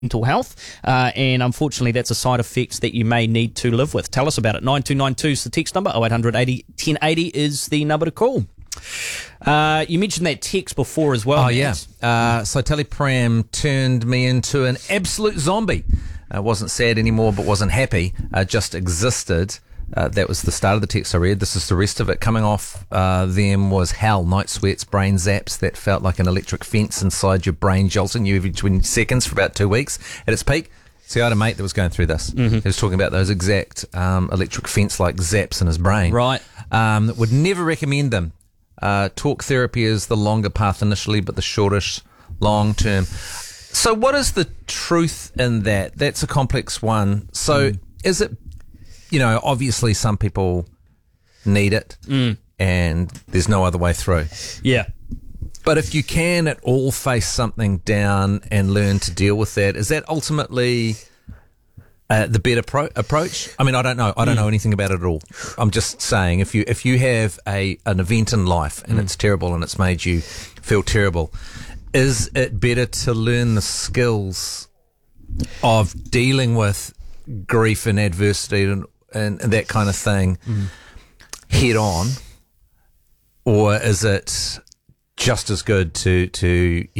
mental health, and unfortunately that's a side effect that you may need to live with. Tell us about it. 9292 is the text number. 0800 80 1080 is the number to call. You mentioned that text before as well. Oh, yeah. So Telepram turned me into an absolute zombie. Wasn't sad anymore, but wasn't happy. Just existed. That was the start of the text I read. This is the rest of it. Coming off them was hell, night sweats, brain zaps that felt like an electric fence inside your brain, jolting you every 20 seconds for about 2 weeks. At its peak, see, I had a mate that was going through this. Mm-hmm. He was talking about those exact electric fence-like zaps in his brain. Right. Would never recommend them. Talk therapy is the longer path initially, but the shortest long term. So what is the truth in that? That's a complex one. So is it, obviously some people need it and there's no other way through. Yeah. But if you can at all face something down and learn to deal with that, is that ultimately the better approach? I mean, I don't know. I don't know anything about it at all. I'm just saying, if you have an event in life and it's terrible and it's made you feel terrible, is it better to learn the skills of dealing with grief and adversity and that kind of thing head on, or is it just as good to take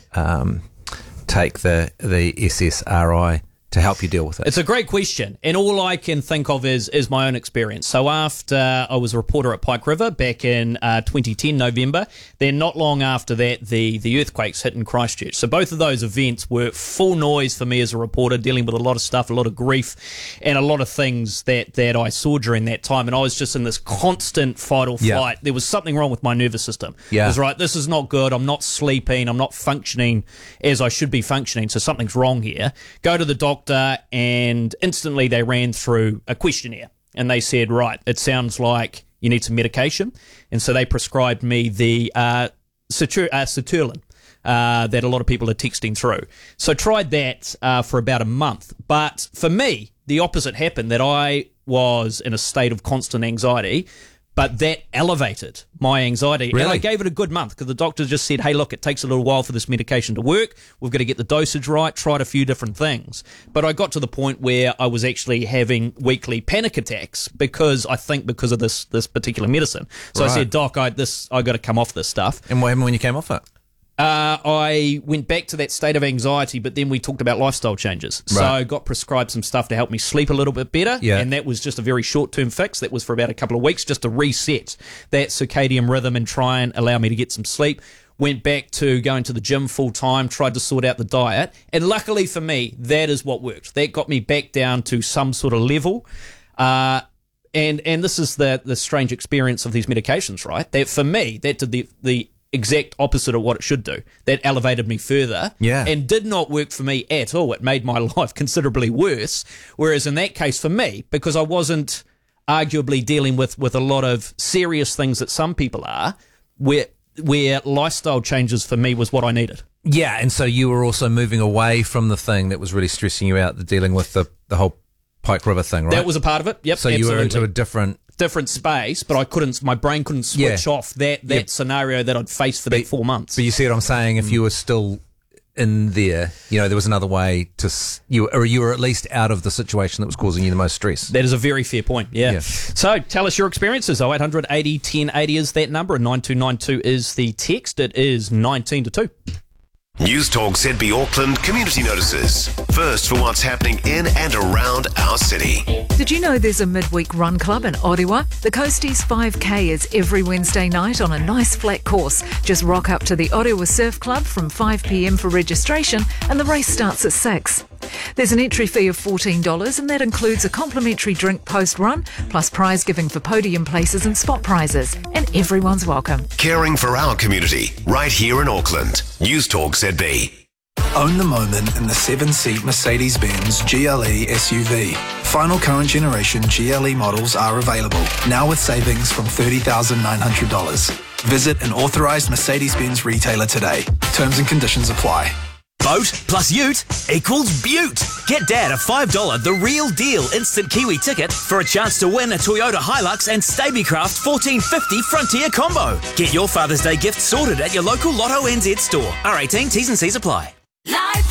the SSRI to help you deal with it? It's a great question, and all I can think of is my own experience. So after I was a reporter at Pike River back in 2010 November, then not long after that the earthquakes hit in Christchurch. So both of those events were full noise for me as a reporter, dealing with a lot of stuff, a lot of grief, and a lot of things that I saw during that time. And I was just in this constant fight or flight. Yeah. There was something wrong with my nervous system. Yeah. It was right, this is not good, I'm not sleeping, I'm not functioning as I should be functioning, so something's wrong here. Go to the doctor, and instantly they ran through a questionnaire and they said, right, it sounds like you need some medication. And so they prescribed me the sertraline that a lot of people are texting through. So tried that for about a month. But for me, the opposite happened, that I was in a state of constant anxiety, but that elevated my anxiety. Really? And I gave it a good month because the doctor just said, hey, look, it takes a little while for this medication to work. We've got to get the dosage right, tried a few different things. But I got to the point where I was actually having weekly panic attacks because of this particular medicine. So right. I said, Doc, I got to come off this stuff. And what happened when you came off it? I went back to that state of anxiety, but then we talked about lifestyle changes. Right. So I got prescribed some stuff to help me sleep a little bit better, and that was just a very short-term fix. That was for about a couple of weeks, just to reset that circadian rhythm and try and allow me to get some sleep. Went back to going to the gym full-time, tried to sort out the diet, and luckily for me, that is what worked. That got me back down to some sort of level. And this is the strange experience of these medications, right? That for me, that did the exact opposite of what it should do. That elevated me further and did not work for me at all. It made my life considerably worse. Whereas in that case for me, because I wasn't arguably dealing with a lot of serious things that some people are, where lifestyle changes for me was what I needed. Yeah, and so you were also moving away from the thing that was really stressing you out, dealing with the whole Pike River thing, right? That was a part of it, yep. So absolutely. You were into a different space, but my brain couldn't switch off that scenario that I'd faced for that 4 months. But you see what I'm saying? If you were still in there, there was another way you were at least out of the situation that was causing you the most stress. That is a very fair point, yeah. So tell us your experiences. 0800 80 1080 is that number, and 9292 is the text. It is 19 to 2. News Talk ZB Auckland community notices. First for what's happening in and around our city. Did you know there's a midweek run club in Orewa? The Coasties 5K is every Wednesday night on a nice flat course. Just rock up to the Orewa Surf Club from 5 p.m. for registration, and the race starts at 6. There's an entry fee of $14, and that includes a complimentary drink post-run, plus prize giving for podium places and spot prizes. And everyone's welcome. Caring for our community, right here in Auckland. News Talk ZB. Own the moment in the 7-seat Mercedes-Benz GLE SUV. Final current generation GLE models are available, now with savings from $30,900. Visit an authorised Mercedes-Benz retailer today. Terms and conditions apply. Boat plus ute equals beaut. Get Dad a $5 The Real Deal instant Kiwi ticket for a chance to win a Toyota Hilux and Stabicraft 1450 Frontier combo. Get your Father's Day gift sorted at your local Lotto NZ store. R18 T's and C's apply.